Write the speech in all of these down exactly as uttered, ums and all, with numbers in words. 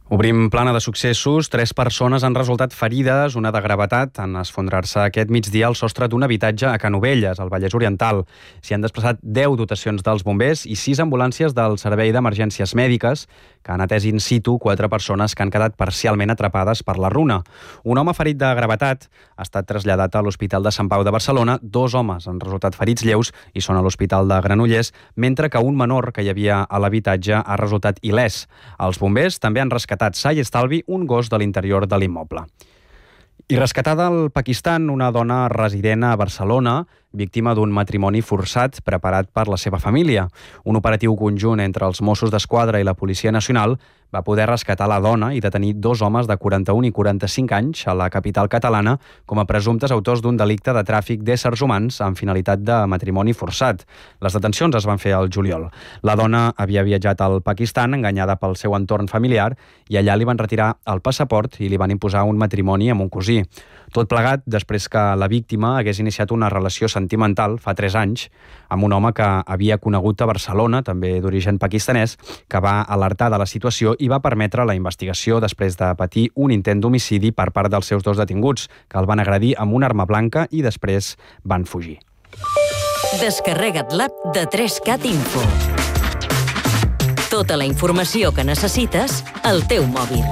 Obrim plana de successos. Tres persones han resultat ferides, una de gravetat, en esfondrar-se aquest migdia al sostre d'un habitatge a Canovelles, al Vallès Oriental. S'hi han desplaçat deu dotacions dels bombers i sis ambulàncies del Servei d'Emergències Mèdiques, que han atès in situ quatre persones que han quedat parcialment atrapades per la runa. Un home ferit de gravetat ha estat traslladat a l'Hospital de Sant Pau de Barcelona. Dos homes han resultat ferits lleus i són a l'Hospital de Granollers, mentre que un menor que hi havia a l'habitatge ha resultat il·lès. Els bombers també han rescatat sa i estalvi un gos de l'interior de l'immoble. I rescatada al Pakistan una dona resident a Barcelona, víctima d'un matrimoni forçat preparat per la seva família. Un operatiu conjunt entre els Mossos d'Esquadra i la Policia Nacional va poder rescatar la dona i detenir dos homes de quaranta-un i quaranta-cinc anys a la capital catalana com a presumptes autors d'un delicte de tràfic d'éssers humans amb finalitat de matrimoni forçat. Les detencions es van fer al juliol. La dona havia viatjat al Pakistan enganyada pel seu entorn familiar i allà li van retirar el passaport i li van imposar un matrimoni amb un cosí. Tot plegat després que la víctima hagués iniciat una relació sentimental fa tres anys amb un home que havia conegut a Barcelona, també d'origen pakistanès, que va alertar de la situació i va permetre la investigació després de patir un intent d'homicidi per part dels seus dos detinguts, que el van agredir amb una arma blanca i després van fugir. Descarrega't l'app de tres cat Info. Tota la informació que necessites al teu mòbil.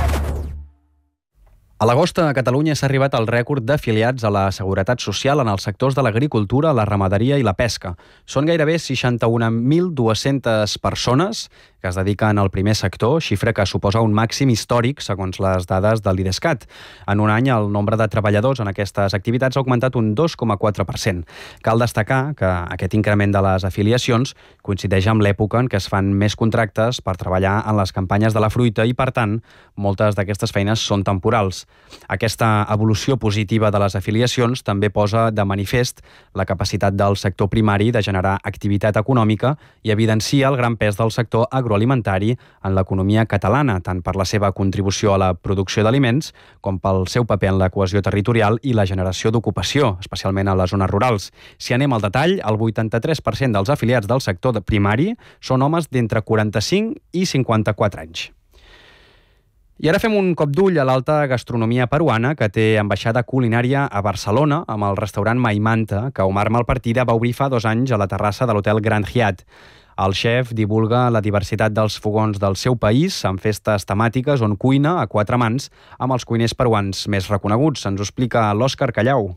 A l'agost a Catalunya s'ha arribat al rècord d'afiliats a la Seguretat Social en els sectors de l'agricultura, la ramaderia i la pesca. Són gairebé seixanta-un mil dues-centes persones que es dediquen al primer sector, xifra que suposa un màxim històric segons les dades de l'Idescat. En un any el nombre de treballadors en aquestes activitats ha augmentat un dos coma quatre per cent. Cal destacar que aquest increment de les afiliacions coincideix amb l'època en què es fan més contractes per treballar en les campanyes de la fruita i, per tant, moltes d'aquestes feines són temporals. Aquesta evolució positiva de les afiliacions també posa de manifest la capacitat del sector primari de generar activitat econòmica i evidencia el gran pes del sector agroalimentari en l'economia catalana, tant per la seva contribució a la producció d'aliments com pel seu paper en la cohesió territorial i la generació d'ocupació, especialment a les zones rurals. Si anem al detall, el vuitanta-tres per cent dels afiliats del sector primari són homes d'entre quaranta-cinc i cinquanta-quatre anys. I ara fem un cop d'ull a l'alta gastronomia peruana, que té ambaixada culinària a Barcelona, amb el restaurant Maimanta, que Omar Malpartida va obrir fa dos anys a la terrassa de l'hotel Grand Hyatt. El xef divulga la diversitat dels fogons del seu país amb festes temàtiques on cuina a quatre mans amb els cuiners peruans més reconeguts. Ens ho explica l'Òscar Callau.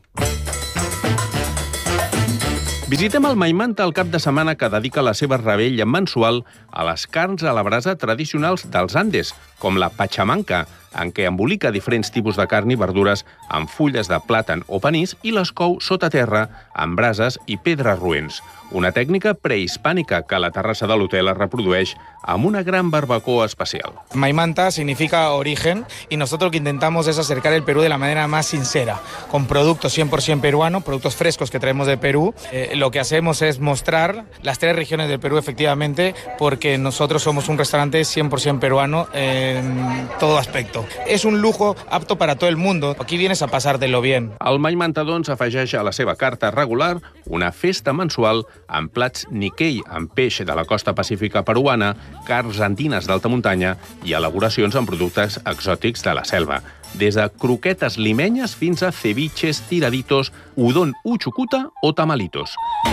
Visitem el Maimanta el cap de setmana que dedica la seva revetlla mensual a les carns a la brasa tradicionals dels Andes, com la pachamanca, en què embolica diferents tipus de carn i verdures amb fulles de plàtan o panís i les cou sota terra amb brases i pedres roents. Una tècnica prehispànica que la terrassa de l'hotel es reprodueix amb una gran barbacoa especial. Maimanta significa origen y nosotros lo que intentamos es acercar el Perú de la manera más sincera, con productos cien por ciento peruanos, productos frescos que traemos de Perú. Eh, lo que hacemos es mostrar las tres regiones del Perú efectivamente, porque nosotros somos un restaurante cien por ciento peruano en todo aspecto. És un lujo apto para todo el mundo. Aquí vienes a pasártelo bien. El Maimanta, doncs, afegeix a la seva carta regular una festa mensual amb plats Nikkei, amb peix de la costa pacífica peruana, carns andines d'alta muntanya i elaboracions amb productes exòtics de la selva. Des de croquetes limenyes fins a ceviches, tiraditos, udon uchucuta o tamalitos.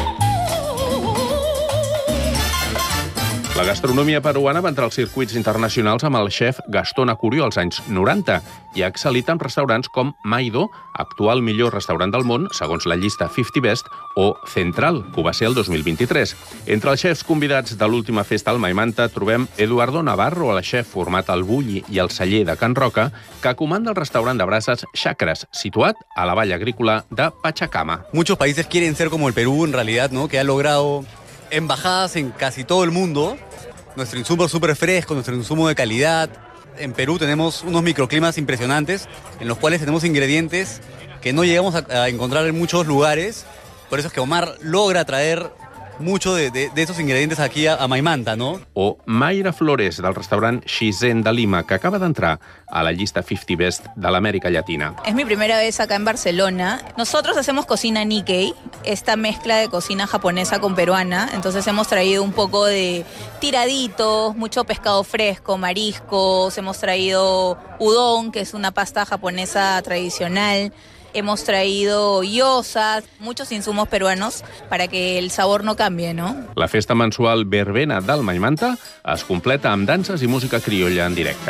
La gastronomia peruana va entrar als circuits internacionals amb el xef Gastón Acurio als anys noranta i ha excel·lit en restaurants com Maido, actual millor restaurant del món, segons la llista cinquanta Best, o Central, que ho va ser el dos mil vint-i-tres. Entre els xefs convidats de l'última festa al Maimanta trobem Eduardo Navarro, el xef format al Bulli i al celler de Can Roca, que comanda el restaurant de brases Chacras, situat a la vall agrícola de Pachacama. Muchos países quieren ser como el Perú, en realidad, ¿no? Que ha logrado embajadas en casi todo el mundo. Nuestro insumo es súper fresco, nuestro insumo de calidad. En Perú tenemos unos microclimas impresionantes en los cuales tenemos ingredientes que no llegamos a, a encontrar en muchos lugares. Por eso es que Omar logra traer mucho de, de, de esos ingredientes aquí a, a Maimanta, ¿no? O Mayra Flores, del restaurant Shizen de Lima, que acaba d'entrar a la llista cincuenta Best de l'Amèrica Llatina. Es mi primera vez acá en Barcelona. Nosotros hacemos cocina Nikkei, esta mezcla de cocina japonesa con peruana. Entonces hemos traído un poco de tiraditos, mucho pescado fresco, mariscos. Hemos traído udon, que es una pasta japonesa tradicional. Hemos traído gyozas, muchos insumos peruanos para que el sabor no cambie, ¿no? La festa mensual Verbena del Maimanta es completa amb danses i música criolla en directe.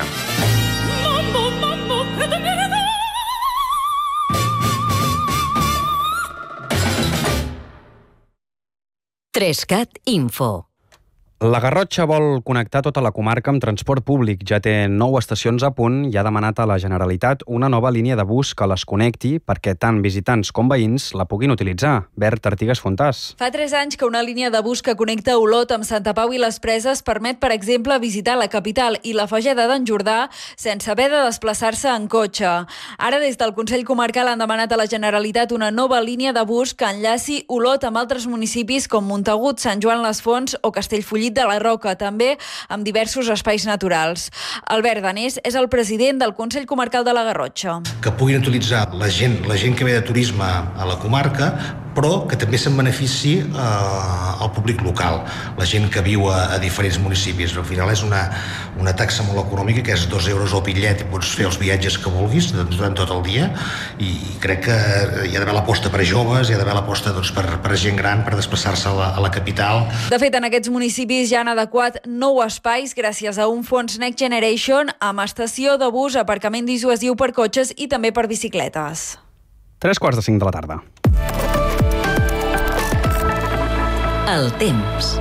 trescat Info. La Garrotxa vol connectar tota la comarca amb transport públic. Ja té nou estacions a punt i ha demanat a la Generalitat una nova línia de bus que les connecti perquè tant visitants com veïns la puguin utilitzar. Bert Artigas Fontàs. Fa tres anys que una línia de bus que connecta Olot amb Santa Pau i les Preses permet, per exemple, visitar la capital i la Fageda d'en Jordà sense haver de desplaçar-se en cotxe. Ara, des del Consell Comarcal han demanat a la Generalitat una nova línia de bus que enllaci Olot amb altres municipis com Montagut, Sant Joan les Fonts o Castellfollit de la Roca, també amb diversos espais naturals. Albert Danés és el president del Consell Comarcal de la Garrotxa. Que puguin utilitzar la gent, la gent que ve de turisme a la comarca, però que també se'n benefici eh, el públic local, la gent que viu a, a diferents municipis. Al final és una, una taxa molt econòmica, que és dos euros al bitllet i pots fer els viatges que vulguis durant tot el dia, i crec que hi ha d'haver l'aposta per a joves, hi ha d'haver l'aposta doncs, per, per a gent gran, per desplaçar-se a, la, a la capital. De fet, en aquests municipis ja han adequat nou espais gràcies a un fons Next Generation amb estació de bus, aparcament dissuasiu per cotxes i també per bicicletes. Tres quarts de cinc de la tarda. El temps.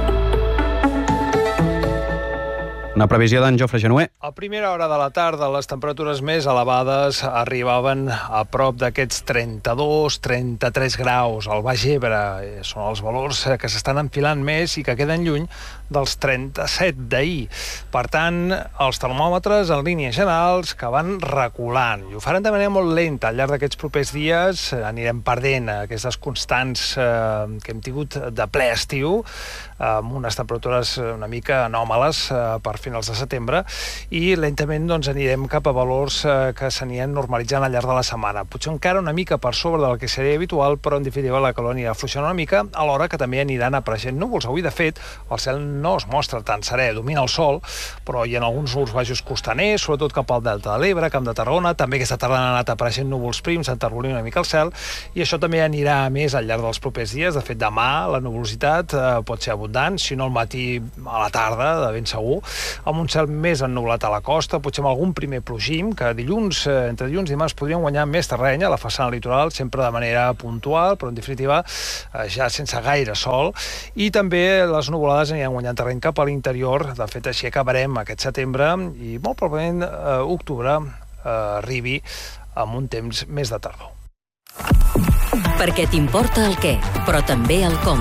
Una previsió d'en Jofre Genuer. A primera hora de la tarda, les temperatures més elevades arribaven a prop d'aquests trenta-dos trenta-tres graus. Al Baix Ebre són els valors que s'estan enfilant més i que queden lluny dels trenta-set d'ahir. Per tant, els termòmetres en línies generals que van reculant. I ho faran de manera molt lenta. Al llarg d'aquests propers dies anirem perdent aquestes constants eh, que hem tingut de ple estiu, amb unes temperatures una mica anòmales eh, per finals de setembre, i lentament doncs, anirem cap a valors eh, que s'anirien normalitzant al llarg de la setmana. Potser encara una mica per sobre del que seria habitual, però en definitiva la calor anirà afluixant una mica, alhora que també aniran apareixent núvols. Avui, de fet, el cel no es mostra tan serè, domina el sol, però hi ha alguns núvols baixos costaners, sobretot cap al Delta de l'Ebre, Camp de Tarragona. També aquesta tarda han anat apareixent núvols prims, enterbolir una mica el cel, i això també anirà més al llarg dels propers dies. De fet, demà la nuvolositat eh, pot ser abundant, si no al matí, a la tarda, de ben segur, amb un cel més ennublat a la costa, potser amb algun primer plogim, que dilluns, eh, entre dilluns i dimarts podrien guanyar més terreny a la façana litoral, sempre de manera puntual, però en definitiva eh, ja sense gaire sol, i també les nuvolades aniran guanyant terreny cap a l'interior. De fet, així acabarem aquest setembre i molt probablement eh, octubre eh, arribi amb un temps més de tardor. Perquè t'importa el què, però també el com.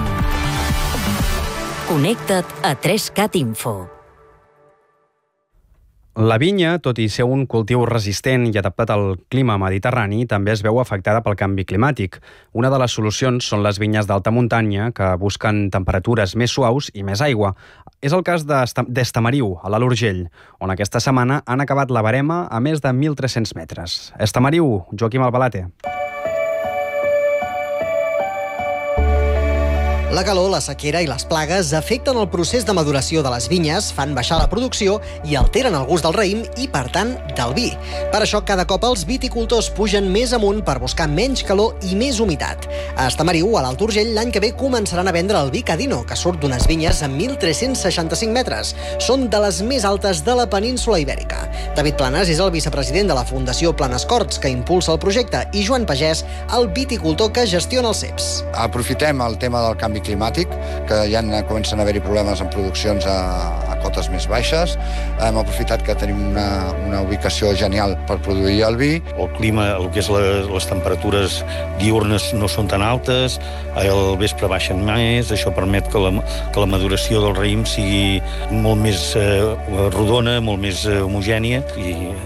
Connecta't a trescat Info. La vinya, tot i ser un cultiu resistent i adaptat al clima mediterrani, també es veu afectada pel canvi climàtic. Una de les solucions són les vinyes d'alta muntanya, que busquen temperatures més suaus i més aigua. És el cas d'Estamariu, a l'Alt Urgell, on aquesta setmana han acabat la barema a més de mil tres-cents metres. Estamariu, Joaquim Albalate. La calor, la sequera i les plagues afecten el procés de maduració de les vinyes, fan baixar la producció i alteren el gust del raïm i, per tant, del vi. Per això, cada cop els viticultors pugen més amunt per buscar menys calor i més humitat. A Estamariu, a l'Alt Urgell, l'any que ve començaran a vendre el vi Cadino, que surt d'unes vinyes a mil tres-cents seixanta-cinc metres. Són de les més altes de la península Ibèrica. David Planas és el vicepresident de la Fundació Planescorts, que impulsa el projecte, i Joan Pagès, el viticultor que gestiona els ceps. Aprofitem el tema del canvi climàtic, que ja comencen a haver-hi problemes en produccions a, a cotes més baixes. Hem aprofitat que tenim una, una ubicació genial per produir el vi. El clima, el que és les, les temperatures diurnes no són tan altes, al vespre baixen més, això permet que la, que la maduració del raïm sigui molt més eh, rodona, molt més eh, homogènia, i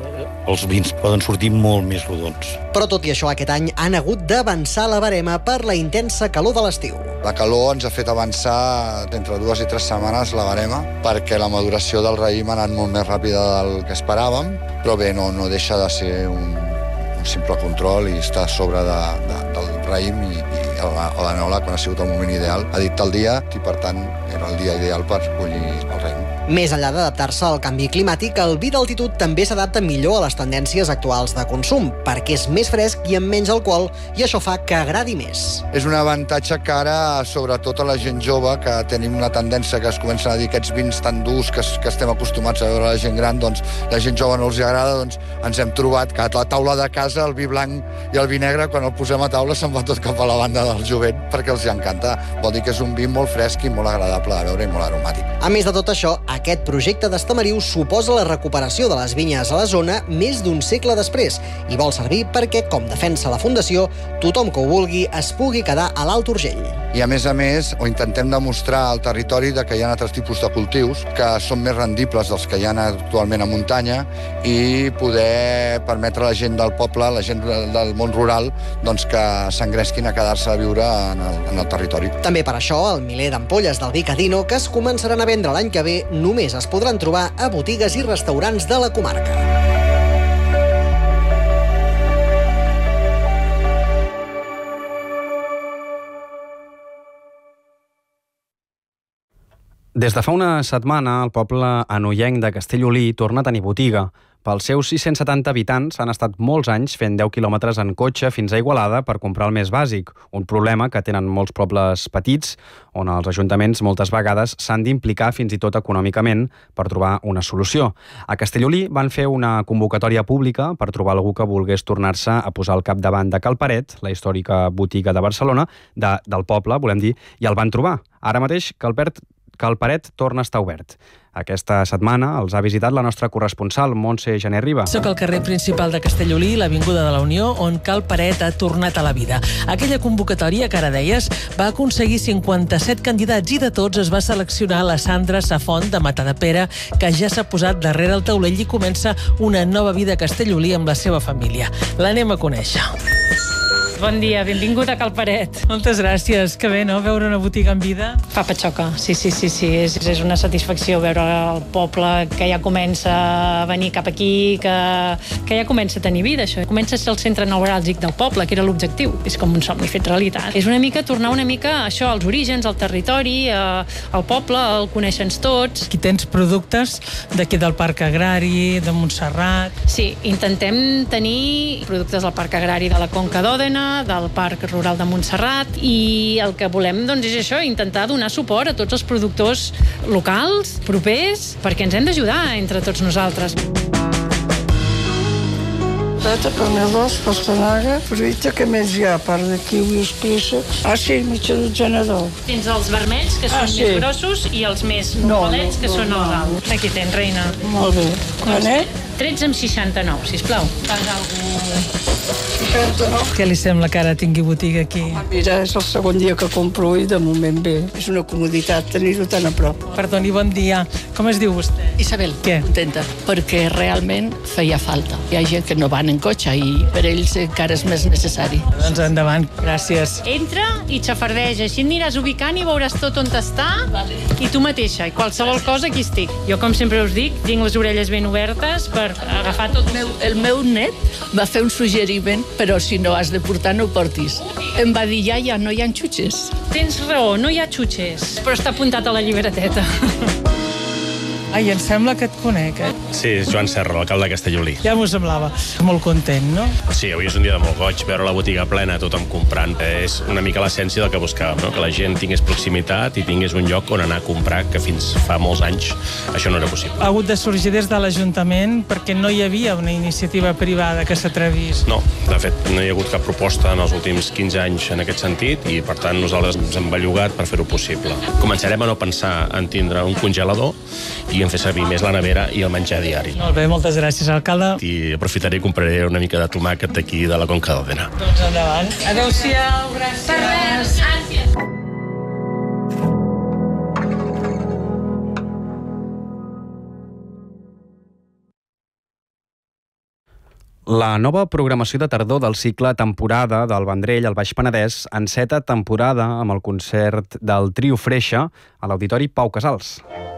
els vins poden sortir molt més rodons. Però tot i això, aquest any han hagut d'avançar la barema per la intensa calor de l'estiu. La calor ens ha fet avançar d'entre dues i tres setmanes la barema, perquè la maduració del raïm ha anat molt més ràpida del que esperàvem, però bé, no, no deixa de ser un, un simple control i està a sobre de, de, del raïm i, i l'Anola, quan ha sigut el moment ideal, ha dit el dia i, per tant, era el dia ideal per collir el raïm. Més enllà d'adaptar-se al canvi climàtic, el vi d'altitud també s'adapta millor a les tendències actuals de consum, perquè és més fresc i amb menys alcohol, i això fa que agradi més. És un avantatge que ara, sobretot a la gent jove, que tenim una tendència que es comencen a dir aquests vins tan durs que, que estem acostumats a veure a la gent gran, doncs la gent jove no els agrada, doncs ens hem trobat que a la taula de casa el vi blanc i el vi negre, quan el posem a taula, se'n va tot cap a la banda del jovent, perquè els encanta. Vol dir que és un vi molt fresc i molt agradable de veure i molt aromàtic. A més de tot això, aquest projecte d'Estamariu suposa la recuperació de les vinyes a la zona més d'un segle després i vol servir perquè, com defensa la Fundació, tothom que ho vulgui es pugui quedar a l'Alt Urgell. I a més a més, ho intentem demostrar al territori de que hi ha altres tipus de cultius que són més rendibles dels que hi ha actualment a muntanya i poder permetre a la gent del poble, la gent del món rural, doncs que s'engresquin a quedar-se a viure en el, en el territori. També per això, el miler d'ampolles del vi Cadino que es començaran a vendre l'any que ve només es podran trobar a botigues i restaurants de la comarca. Des de fa una setmana, el poble anoienc de Castellolí torna a tenir botiga. Pels seus sis-cents setanta habitants han estat molts anys fent deu quilòmetres en cotxe fins a Igualada per comprar el més bàsic, un problema que tenen molts pobles petits, on els ajuntaments moltes vegades s'han d'implicar fins i tot econòmicament per trobar una solució. A Castellolí van fer una convocatòria pública per trobar algú que volgués tornar-se a posar al capdavant de Cal Paret, la històrica botiga de Barcelona, de, del poble, volem dir, i el van trobar. Ara mateix, Cal Paret Cal Paret torna a estar obert. Aquesta setmana els ha visitat la nostra corresponsal, Montse Gené Riba. Soc al carrer principal de Castellolí, l'Avinguda de la Unió, on Cal Paret ha tornat a la vida. Aquella convocatòria, que ara deies, va aconseguir cinquanta-set candidats i de tots es va seleccionar la Sandra Safont de Matadepera, que ja s'ha posat darrere el taulell i comença una nova vida a Castellolí amb la seva família. L'anem a conèixer. Bon dia, benvingut a Cal Paret. Moltes gràcies. Que bé, no?, veure una botiga en vida. Fa patxoca, sí, sí, sí, sí. És, és una satisfacció veure el poble que ja comença a venir cap aquí, que, que ja comença a tenir vida, això. Comença a ser el centre neuràlgic del poble, que era l'objectiu. És com un somni fet realitat. És una mica tornar una mica a això, als orígens, al territori, al poble, el coneixen tots. Aquí tens productes d'aquí del Parc Agrari, de Montserrat. Sí, intentem tenir productes del Parc Agrari de la Conca d'Òdena, del Parc Rural de Montserrat, i el que volem, doncs, és això, intentar donar suport a tots els productors locals, propers, perquè ens hem d'ajudar entre tots nosaltres. Patata, panelós, pastanaga, fruita, que més hi ha, a part de kiwis, préssecs. Ah, sí, mitja dotzena d'ou. Tens els vermells, que són ah, sí. més grossos, i els més normalets, que no, no, són nou dalt. No. Aquí tens, reina. Molt bé. Quan és? tretze amb seixanta-nou, sisplau. Fas alguna seixanta-nou. Què li sembla que ara tingui botiga aquí? Mira, és el segon dia que compro i de moment bé. És una comoditat tenir-ho tan a prop. Perdoni, bon dia. Com es diu vostè? Isabel. Què? Contenta, perquè realment feia falta. Hi ha gent que no van en cotxe i per ells encara és més necessari. Doncs endavant, gràcies. Entra i xafardeja, així aniràs ubicant i veuràs tot on està, vale. I tu mateixa, i qualsevol cosa aquí estic. Jo, com sempre us dic, tinc les orelles ben obertes per agafar tot. El meu, el meu net va fer un suggeriment, però si no has de portar, no ho portis. Em va dir, ja, ja, no hi ha xutxes. Tens raó, no hi ha xutxes, però està apuntat a la llibreteta. Ai, em sembla que et conec, eh? Sí, és Joan Serra, l'alcalde de Castellolí. Ja m'ho semblava. Molt content, no? Sí, avui és un dia de molt goig, veure la botiga plena, tothom comprant. És una mica l'essència del que buscàvem, no? Que la gent tingués proximitat i tingués un lloc on anar a comprar, que fins fa molts anys això no era possible. Ha hagut de sorgir des de l'Ajuntament perquè no hi havia una iniciativa privada que s'atrevís. No, de fet, no hi ha hagut cap proposta en els últims quinze anys en aquest sentit i, per tant, nosaltres ens hem bellugat per fer-ho possible. Començarem a no pensar en tindre un congelador i en fer servir més la nevera i el menjar diari. Molt bé, moltes gràcies, alcalde. I aprofitaré i compraré una mica de tomàquet d'aquí de la Conca d'Òdena. Doncs endavant. Adéu-siau, gràcies. Per res, gràcies. La nova programació de tardor del cicle Temporada del Vendrell al Baix Penedès enceta temporada amb el concert del Trio Freixa a l'Auditori Pau Casals.